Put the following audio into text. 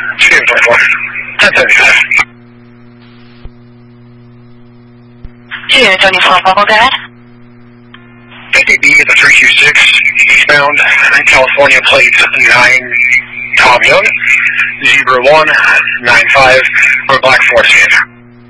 24. 1075. 224, Bubble Dad. 50B is a 326, eastbound, California plate 9, Tom Young, 0195, for Black Forest.